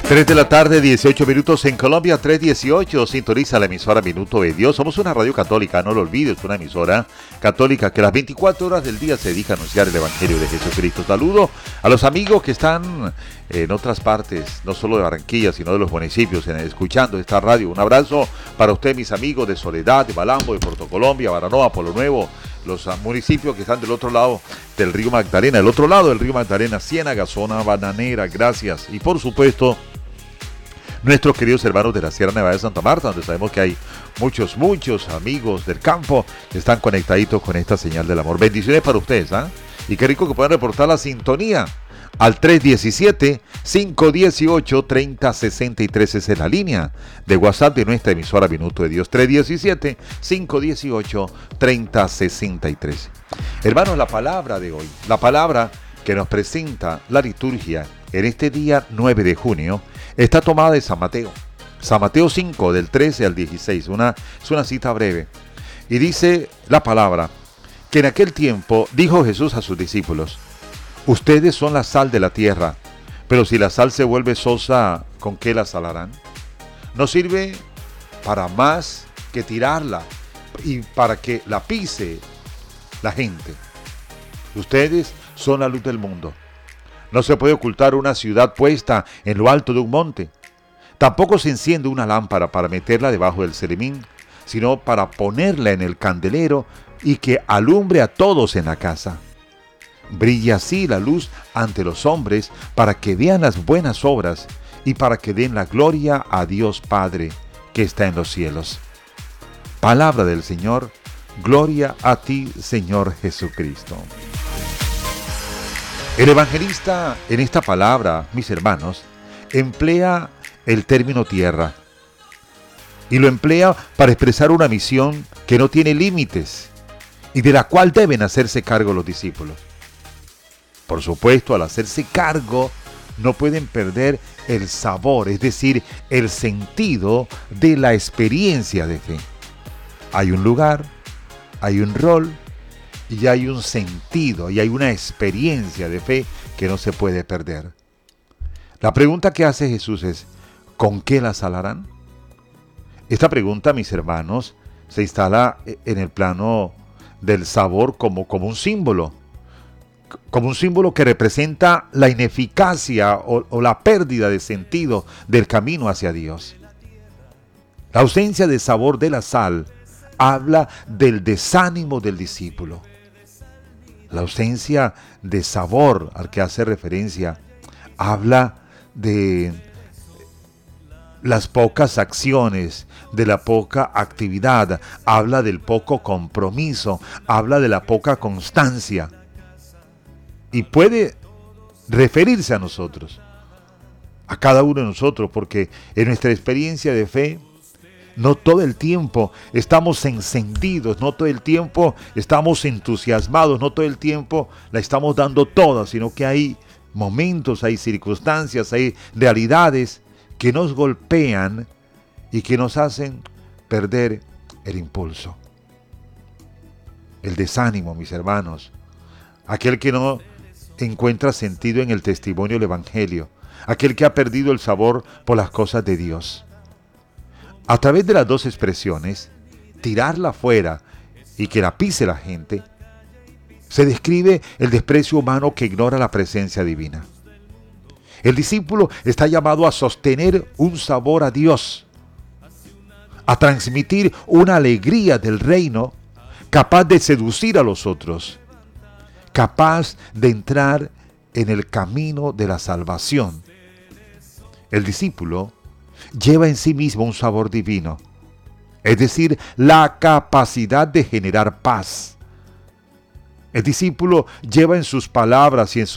3 de la tarde, 18 minutos en Colombia, 3:18. Sintoniza la emisora Minuto de Dios. Somos una radio católica, no lo olvides, una emisora católica que las 24 horas del día se dedica a anunciar el Evangelio de Jesucristo. Saludo a los amigos que están en otras partes, no solo de Barranquilla, sino de los municipios, escuchando esta radio. Un abrazo para usted, mis amigos de Soledad, de Malambo, de Puerto Colombia, Baranoa, Polo Nuevo, los municipios que están del otro lado del río Magdalena, Ciénaga, zona bananera, gracias. Y por supuesto, nuestros queridos hermanos de la Sierra Nevada de Santa Marta, donde sabemos que hay muchos amigos del campo que están conectaditos con esta señal del amor. Bendiciones para ustedes, ¿ah? Y qué rico que puedan reportar la sintonía al 317-518-3063. Esa es la línea de WhatsApp de nuestra emisora Minuto de Dios. 317-518-3063. Hermanos, la palabra de hoy, la palabra que nos presenta la liturgia en este día 9 de junio, está tomada de San Mateo 5, del 13 al 16, es una cita breve. Y dice la palabra, que en aquel tiempo dijo Jesús a sus discípulos, ustedes son la sal de la tierra, pero si la sal se vuelve sosa, ¿con qué la salarán? No sirve para más que tirarla y para que la pise la gente. Ustedes son la luz del mundo. No se puede ocultar una ciudad puesta en lo alto de un monte. Tampoco se enciende una lámpara para meterla debajo del celemín, sino para ponerla en el candelero y que alumbre a todos en la casa. Brilla así la luz ante los hombres para que vean las buenas obras y para que den la gloria a Dios Padre que está en los cielos. Palabra del Señor, gloria a ti, Señor Jesucristo. El evangelista en esta palabra, mis hermanos, emplea el término tierra y lo emplea para expresar una misión que no tiene límites y de la cual deben hacerse cargo los discípulos. Por supuesto, al hacerse cargo, no pueden perder el sabor, es decir, el sentido de la experiencia de fe. Hay un lugar, hay un rol, y hay un sentido, y hay una experiencia de fe que no se puede perder. La pregunta que hace Jesús es, ¿con qué la salarán? Esta pregunta, mis hermanos, se instala en el plano del sabor como un símbolo que representa la ineficacia o la pérdida de sentido del camino hacia Dios. La ausencia de sabor de la sal habla del desánimo del discípulo. La ausencia de sabor al que hace referencia habla de las pocas acciones, de la poca actividad, habla del poco compromiso, habla de la poca constancia. Y puede referirse a nosotros, a cada uno de nosotros, porque en nuestra experiencia de fe, no todo el tiempo estamos encendidos, no todo el tiempo estamos entusiasmados, no todo el tiempo la estamos dando toda, sino que hay momentos, hay circunstancias, hay realidades que nos golpean y que nos hacen perder el impulso. El desánimo, mis hermanos, aquel que no encuentra sentido en el testimonio del Evangelio, aquel que ha perdido el sabor por las cosas de Dios. A través de las dos expresiones, tirarla fuera y que la pise la gente, se describe el desprecio humano que ignora la presencia divina. El discípulo está llamado a sostener un sabor a Dios, a transmitir una alegría del reino capaz de seducir a los otros, capaz de entrar en el camino de la salvación. El discípulo lleva en sí mismo un sabor divino, es decir, la capacidad de generar paz. El discípulo lleva en sus palabras y en sus